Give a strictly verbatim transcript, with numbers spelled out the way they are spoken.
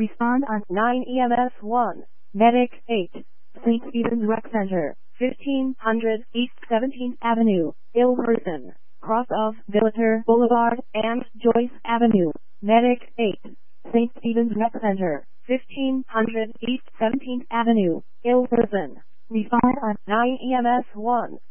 Respond on nine E M S one. Medic eight. Saint Stephen's Rec Center, fifteen hundred East seventeenth Avenue, Ilverston, cross of Billiter Boulevard and Joyce Avenue. Medic eight. Saint Stephen's Rec Center, fifteen hundred East seventeenth Avenue, Ilverston. Respond on nine E M S one.